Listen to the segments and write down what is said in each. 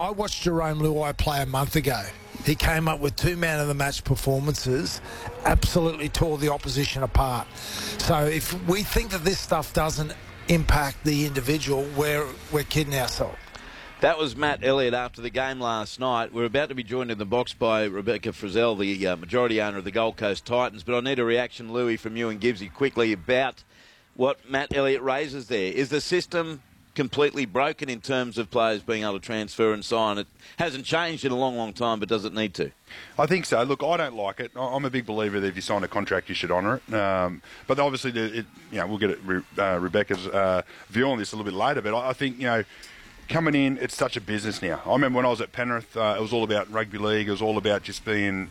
I watched Jerome Luai play a month ago. He came up with 2 man-of-the-match performances, absolutely tore the opposition apart. So if we think that this stuff doesn't impact the individual, we're kidding ourselves. That was Matt Elliott after the game last night. We're about to be joined in the box by Rebecca Frizzell, the majority owner of the Gold Coast Titans. But I need a reaction, Louis, from you and Gibbsy quickly about what Matt Elliott raises there. Is the system completely broken in terms of players being able to transfer and sign? It hasn't changed in a long, long time, but does it need to? I think so. Look, I don't like it. I'm a big believer that if you sign a contract, you should honour it. But obviously, we'll get Rebecca's view on this a little bit later. But I think, coming in, it's such a business now. I remember when I was at Penrith, it was all about rugby league. It was all about just being,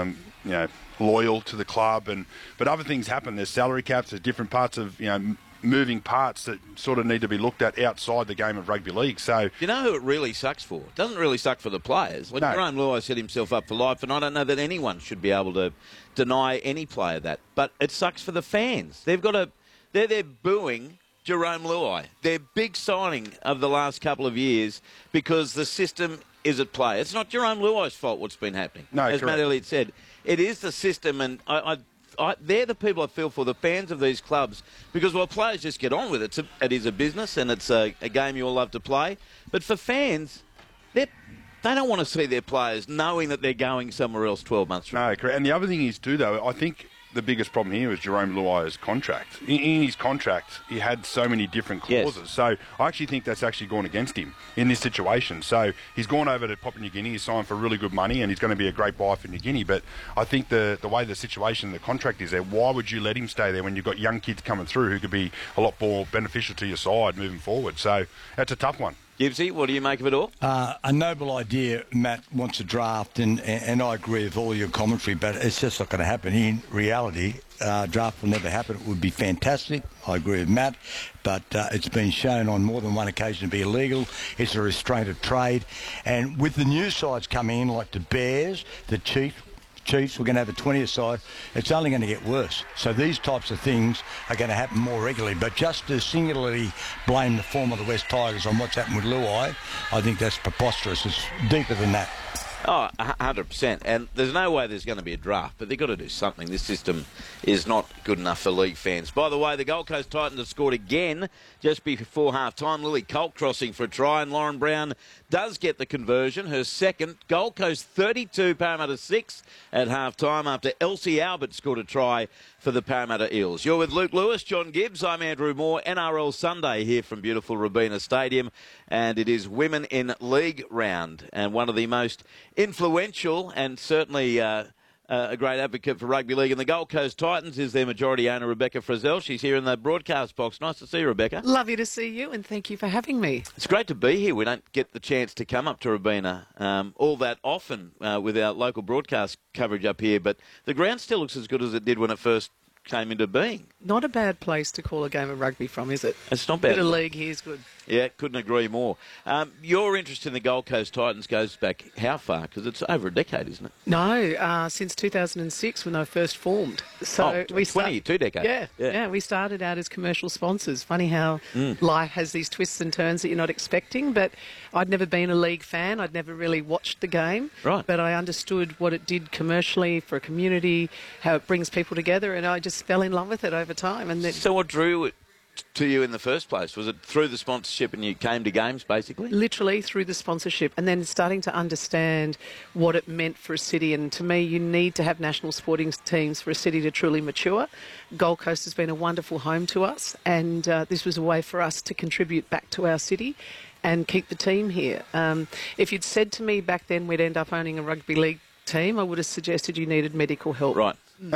loyal to the club. But other things happen. There's salary caps. There's different parts of, moving parts that sort of need to be looked at outside the game of rugby league. So, you know who it really sucks for? It doesn't really suck for the players. Like, no. Jerome Luai set himself up for life, and I don't know that anyone should be able to deny any player that. But it sucks for the fans. They're there booing Jerome Luai, their big signing of the last couple of years, because the system is at play. It's not Jerome Luai's fault what's been happening. No, as correct. Matt Elliott said, it is the system, and they're the people I feel for, the fans of these clubs, because while players just get on with it, it is a business and it's a game you all love to play. But for fans, they don't want to see their players knowing that they're going somewhere else 12 months from now. No, correct. And the other thing is too, though, I think the biggest problem here is Jerome Luai's contract. In his contract, he had so many different clauses. Yes. So I actually think that's actually gone against him in this situation. So he's gone over to Papua New Guinea, he's signed for really good money, and he's going to be a great buy for New Guinea. But I think the way the situation, the contract is there, why would you let him stay there when you've got young kids coming through who could be a lot more beneficial to your side moving forward? So that's a tough one. Gibbsy, what do you make of it all? A noble idea. Matt wants a draft, and I agree with all your commentary, but it's just not going to happen. In reality, draft will never happen. It would be fantastic. I agree with Matt, but it's been shown on more than one occasion to be illegal. It's a restraint of trade. And with the new sides coming in, like the Bears, the Chiefs, we're going to have a 20th side, it's only going to get worse. So these types of things are going to happen more regularly. But just to singularly blame the form of the West Tigers on what's happened with Luai, I think that's preposterous. It's deeper than that. Oh, 100%. And there's no way there's going to be a draft, but they've got to do something. This system is not good enough for league fans. By the way, the Gold Coast Titans have scored again just before half-time. Lily Colt crossing for a try, and Lauren Brown does get the conversion, her second. Gold Coast 32, Parramatta 6 at half-time after Elsie Albert scored a try for the Parramatta Eels. You're with Luke Lewis, John Gibbs. I'm Andrew Moore. NRL Sunday here from beautiful Robina Stadium, and it is Women in League round. And one of the most influential and certainly a great advocate for rugby league in the Gold Coast Titans is their majority owner, Rebecca Frizzell. She's here in the broadcast box. Nice to see you, Rebecca. Lovely to see you, and thank you for having me. It's great to be here. We don't get the chance to come up to Robina all that often with our local broadcast coverage up here, but the ground still looks as good as it did when it first came into being. Not a bad place to call a game of rugby from, is it? It's not bad. Bit of league here is good. Yeah, couldn't agree more. Your interest in the Gold Coast Titans goes back how far? Because it's over a decade, isn't it? No, since 2006 when they first formed. So we 22 decades. Yeah, we started out as commercial sponsors. Funny how life has these twists and turns that you're not expecting, but I'd never been a league fan. I'd never really watched the game. Right. But I understood what it did commercially for a community, how it brings people together, and I just fell in love with it over time. And so what drew it to you in the first place? Was it through the sponsorship and you came to games, basically? Literally through the sponsorship, and then starting to understand what it meant for a city. And to me, you need to have national sporting teams for a city to truly mature. Gold Coast has been a wonderful home to us, and this was a way for us to contribute back to our city and keep the team here. If you'd said to me back then we'd end up owning a rugby league team, I would have suggested you needed medical help. Right.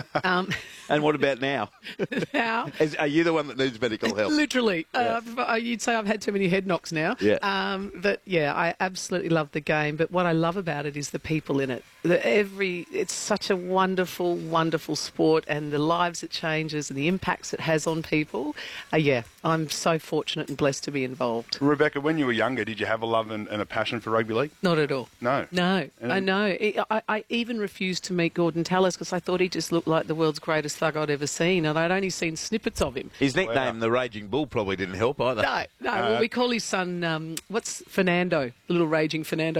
And what about now? Now, are you the one that needs medical help? Literally. You'd say I've had too many head knocks now. Yeah. But yeah, I absolutely love the game. But what I love about it is the people in it. It's such a wonderful, wonderful sport, and the lives it changes and the impacts it has on people. I'm so fortunate and blessed to be involved. Rebecca, when you were younger, did you have a love and a passion for rugby league? Not at all. No. I know. I even refused to meet Gordon Tallis because I thought he just looked like the world's greatest thug I'd ever seen, and I'd only seen snippets of him. His nickname, the Raging Bull, probably didn't help either. No. Well, we call his son, what's Fernando, the little raging Fernando.